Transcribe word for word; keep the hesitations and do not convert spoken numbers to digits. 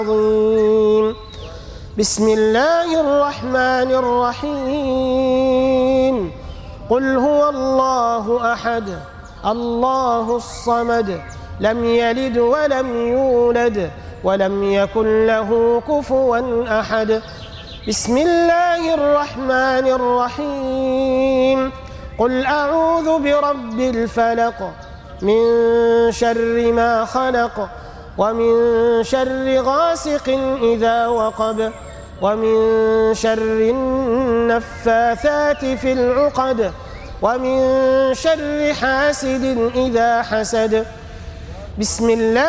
بسم الله الرحمن الرحيم قل هو الله أحد الله الصمد لم يلد ولم يولد ولم يكن له كفوا أحد بسم الله الرحمن الرحيم قل أعوذ برب الفلق من شر ما خلق ومن شر غاسق إذا وقب ومن شر النفاثات في العقد ومن شر حاسد إذا حسد بسم الله